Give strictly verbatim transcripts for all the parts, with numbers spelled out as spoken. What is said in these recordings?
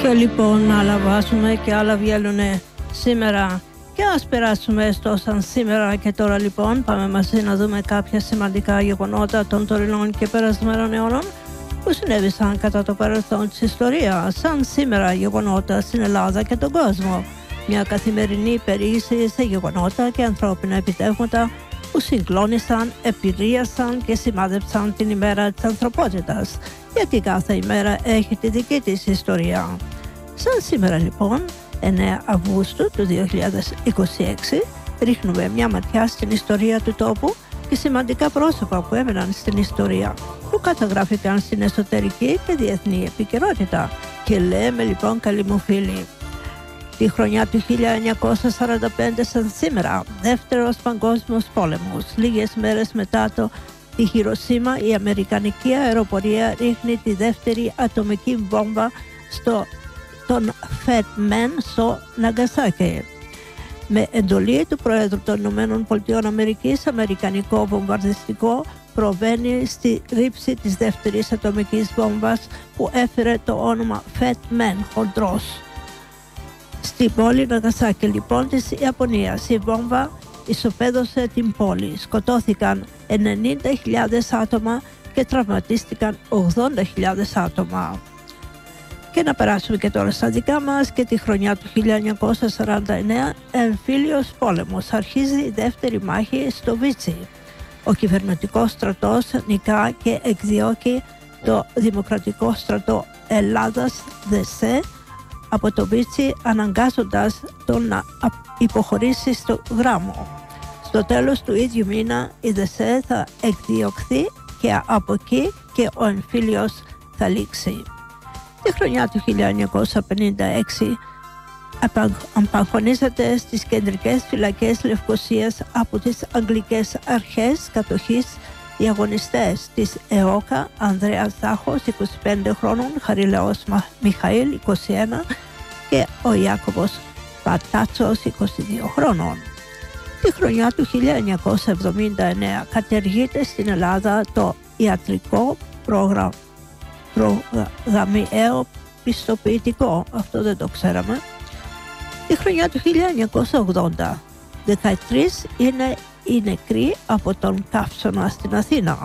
Και λοιπόν άλλα βάζουμε και άλλα βγαίνουν σήμερα. Και ας περάσουμε στο σαν σήμερα και τώρα λοιπόν πάμε μαζί να δούμε κάποια σημαντικά γεγονότα των τωρινών και περασμένων αιώνων που συνέβησαν κατά το παρελθόν της ιστορίας, σαν σήμερα γεγονότα στην Ελλάδα και τον κόσμο. Μια καθημερινή περιήγηση σε γεγονότα και ανθρώπινα επιτεύγματα που συγκλώνησαν, επηρέασαν και σημάδεψαν την ημέρα της ανθρωπότητας, γιατί κάθε ημέρα έχει τη δική της ιστορία. Σαν σήμερα λοιπόν, εννέα Αυγούστου του δύο χιλιάδες είκοσι έξι, ρίχνουμε μια ματιά στην ιστορία του τόπου και σημαντικά πρόσωπα που έμεναν στην ιστορία, που καταγράφηκαν στην εσωτερική και διεθνή επικαιρότητα. Και λέμε λοιπόν, καλοί μου φίλοι, τη χρονιά του χίλια εννιακόσια σαράντα πέντε σαν σήμερα, δεύτερος παγκόσμιος πόλεμος, λίγες μέρες μετά το τη Χιροσίμα, η αμερικανική αεροπορία ρίχνει τη δεύτερη ατομική βόμβα στο τον Fat Man στο Ναγκασάκι. Με εντολή του Προέδρου των Ηνωμένων Πολιτειών Αμερικής, αμερικανικό βομβαρδιστικό προβαίνει στη ρήψη της δεύτερης ατομικής βόμβας που έφερε το όνομα Fat Man, χοντρός. Στην πόλη Ναγκασάκι λοιπόν της Ιαπωνίας, η βόμβα ισοπαίδωσε την πόλη. Σκοτώθηκαν ενενήντα χιλιάδες άτομα και τραυματίστηκαν ογδόντα χιλιάδες άτομα. Και να περάσουμε και τώρα στα δικά μας και τη χρονιά του χίλια εννιακόσια σαράντα εννέα, εμφύλιος πόλεμος. Αρχίζει η δεύτερη μάχη στο Βίτσι. Ο κυβερνητικός στρατός νικά και εκδιώκει το Δημοκρατικό στρατό Ελλάδας ΔΕΣΕ από το Βίτσι, αναγκάζοντας τον να υποχωρήσει στο γράμμο. Στο τέλος του ίδιου μήνα η ΔΕΣΕ θα εκδιωχθεί και από εκεί και ο εμφύλιος θα λήξει. Τη χρονιά του χίλια εννιακόσια πενήντα έξι απαγχωνίζεται στις κεντρικές φυλακές Λευκωσίας από τις αγγλικές αρχές κατοχής οι αγωνιστές της ΕΟΚΑ, Ανδρέας Ζάχος είκοσι πέντε χρόνων, Χαριλαός Μιχαήλ είκοσι ένα και ο Ιάκωβος Πατάτσος είκοσι δύο χρόνων. Τη χρονιά του χίλια εννιακόσια εβδομήντα εννέα κατεργείται στην Ελλάδα το ιατρικό πρόγραμμα προγραμμιαίο πιστοποιητικό, αυτό δεν το ξέραμε. Τη χρονιά του χίλια εννιακόσια ογδόντα, δεκατρείς είναι οι νεκροί από τον καύσωνα στην Αθήνα.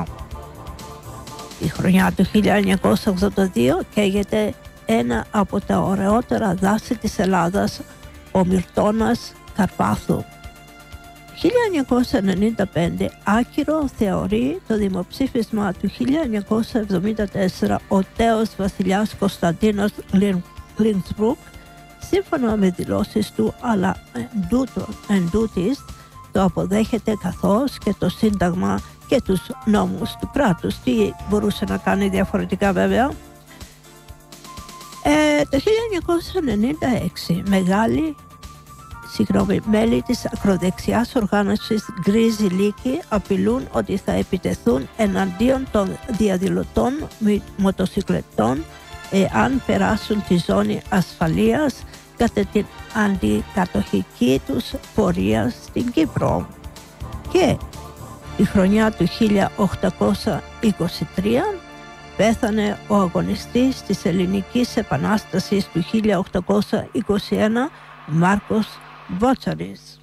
Τη χρονιά του χίλια εννιακόσια ογδόντα δύο καίγεται ένα από τα ωραιότερα δάση της Ελλάδας, ο Μυρτώνας Καρπάθου. χίλια εννιακόσια ενενήντα πέντε άκυρο θεωρεί το δημοψήφισμα του χίλια εννιακόσια εβδομήντα τέσσερα ο τέος βασιλιάς Κωνσταντίνος Λίντσμπρουκ, σύμφωνα με δηλώσεις του, αλλά εντούτοις το αποδέχεται καθώς και το Σύνταγμα και τους νόμους του κράτους. Τι μπορούσε να κάνει διαφορετικά βέβαια. Ε, το χίλια εννιακόσια ενενήντα έξι μεγάλη Συγγνώμη, μέλη της ακροδεξιάς οργάνωσης Γκρίζη Λύκη απειλούν ότι θα επιτεθούν εναντίον των διαδηλωτών μοτοσυκλετών εάν περάσουν τη ζώνη ασφαλείας κατά την αντικατοχική τους πορεία στην Κύπρο. Και τη χρονιά του χίλια οκτακόσια είκοσι τρία πέθανε ο αγωνιστής της Ελληνικής Επανάστασης του χίλια οκτακόσια είκοσι ένα, Μάρκος Βότσαρης.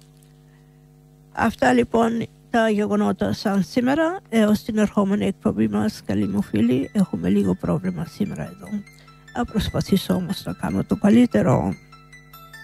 Αυτά λοιπόν τα γεγονότα σαν σήμερα. Έως την ερχόμενη εκπομπή μας, καλοί μου φίλοι, έχουμε λίγο πρόβλημα σήμερα εδώ. Θα προσπαθήσω όμως να κάνω το καλύτερο.